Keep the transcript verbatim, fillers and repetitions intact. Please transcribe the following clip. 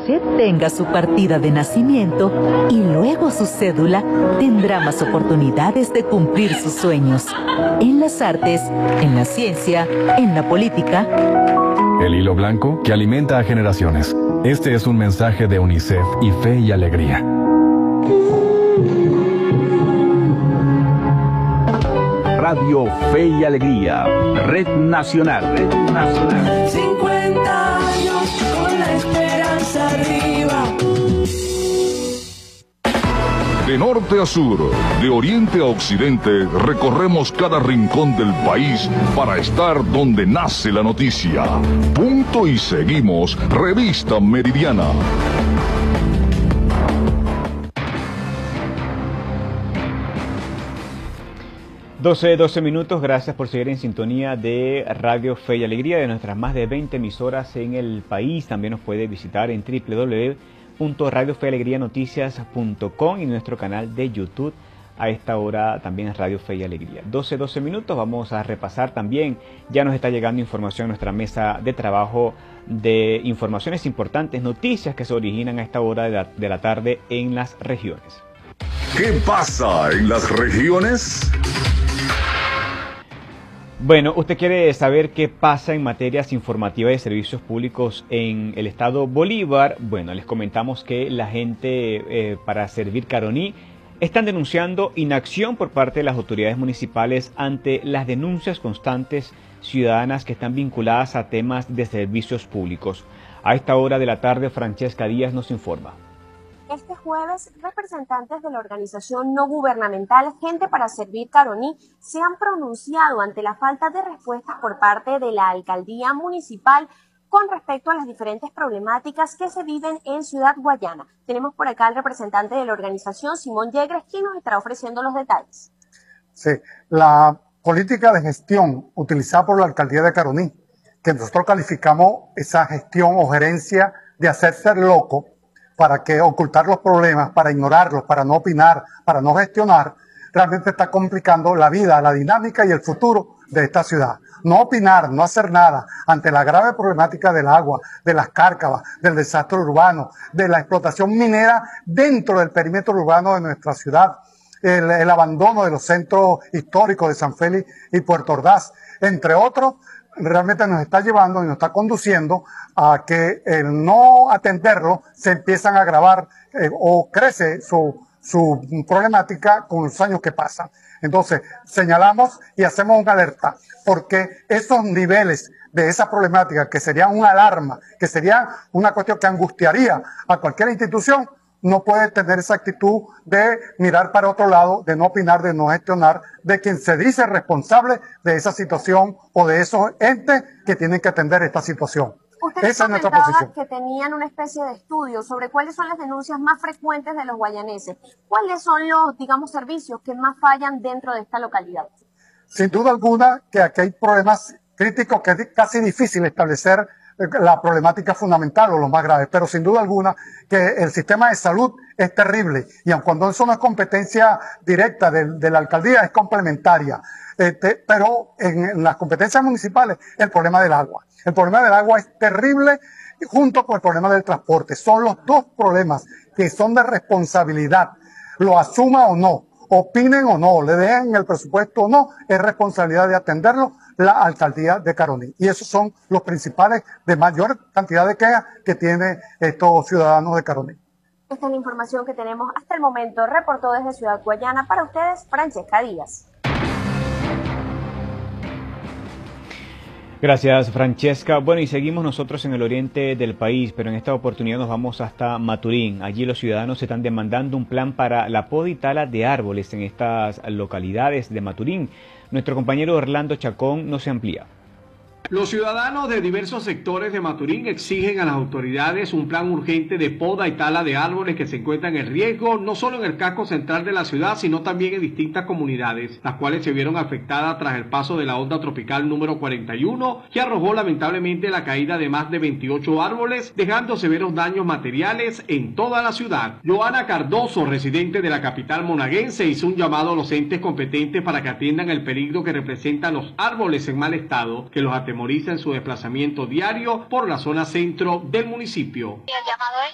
usted tenga su partida de nacimiento y luego su cédula, tendrá más oportunidades de cumplir sus sueños. En las artes, en la ciencia, en la política. El hilo blanco que alimenta a generaciones. Este es un mensaje de UNICEF y Fe y Alegría. Radio Fe y Alegría, Red Nacional. Red Nacional. cincuenta años con la esperanza arriba. De norte a sur, de oriente a occidente, recorremos cada rincón del país para estar donde nace la noticia. Punto y seguimos, Revista Meridiana. doce, doce minutos, gracias por seguir en sintonía de Radio Fe y Alegría, de nuestras más de veinte emisoras en el país. También nos puede visitar en doble u doble u doble u punto radio fe alegría noticias punto com y nuestro canal de YouTube. A esta hora también es Radio Fe y Alegría. doce, doce minutos, vamos a repasar también. Ya nos está llegando información a nuestra mesa de trabajo de informaciones importantes, noticias que se originan a esta hora de la, de la tarde en las regiones. ¿Qué pasa en las regiones? Bueno, usted quiere saber qué pasa en materias informativas de servicios públicos en el estado Bolívar. Bueno, les comentamos que la gente eh, para servir Caroní están denunciando inacción por parte de las autoridades municipales ante las denuncias constantes ciudadanas que están vinculadas a temas de servicios públicos. A esta hora de la tarde, Francesca Díaz nos informa. Este jueves, representantes de la organización no gubernamental Gente para Servir Caroní se han pronunciado ante la falta de respuestas por parte de la alcaldía municipal con respecto a las diferentes problemáticas que se viven en Ciudad Guayana. Tenemos por acá al representante de la organización, Simón Yegres, quien nos estará ofreciendo los detalles. Sí, la política de gestión utilizada por la alcaldía de Caroní, que nosotros calificamos esa gestión o gerencia de hacerse loco, para que ocultar los problemas, para ignorarlos, para no opinar, para no gestionar, realmente está complicando la vida, la dinámica y el futuro de esta ciudad. No opinar, no hacer nada ante la grave problemática del agua, de las cárcavas, del desastre urbano, de la explotación minera dentro del perímetro urbano de nuestra ciudad, el, el abandono de los centros históricos de San Félix y Puerto Ordaz, entre otros, realmente nos está llevando y nos está conduciendo a que el no atenderlo se empiezan a agravar eh, o crece su, su problemática con los años que pasan. Entonces, señalamos y hacemos una alerta, porque esos niveles de esa problemática, que sería una alarma, que sería una cuestión que angustiaría a cualquier institución, no puede tener esa actitud de mirar para otro lado, de no opinar, de no gestionar, de quien se dice responsable de esa situación o de esos entes que tienen que atender esta situación. Usted Esa es nuestra comentaba posición. que tenían una especie de estudio sobre cuáles son las denuncias más frecuentes de los guayaneses. ¿Cuáles son los, digamos, servicios que más fallan dentro de esta localidad? Sin duda alguna que aquí hay problemas críticos que es casi difícil establecer la problemática fundamental o lo más grave, pero sin duda alguna que el sistema de salud es terrible y aun cuando eso no es competencia directa de, de la alcaldía, es complementaria, este, pero en, en las competencias municipales el problema del agua, el problema del agua es terrible junto con el problema del transporte, son los dos problemas que son de responsabilidad, lo asuma o no, opinen o no, le den el presupuesto o no, es responsabilidad de atenderlo la alcaldía de Caroní. Y esos son los principales de mayor cantidad de quejas que tienen estos ciudadanos de Caroní. Esta es la información que tenemos hasta el momento. Reportó desde Ciudad Guayana para ustedes, Francesca Díaz. Gracias, Francesca. Bueno, y seguimos nosotros en el oriente del país, pero en esta oportunidad nos vamos hasta Maturín. Allí los ciudadanos están demandando un plan para la poda y tala de árboles en estas localidades de Maturín. Nuestro compañero Orlando Chacón nos amplía. Los ciudadanos de diversos sectores de Maturín exigen a las autoridades un plan urgente de poda y tala de árboles que se encuentran en riesgo, no solo en el casco central de la ciudad, sino también en distintas comunidades, las cuales se vieron afectadas tras el paso de la onda tropical número cuarenta y uno, que arrojó lamentablemente la caída de más de veintiocho árboles, dejando severos daños materiales en toda la ciudad. Joana Cardoso, residente de la capital monaguense, hizo un llamado a los entes competentes para que atiendan el peligro que representan los árboles en mal estado, que los atemoriza en su desplazamiento diario por la zona centro del municipio. El llamado es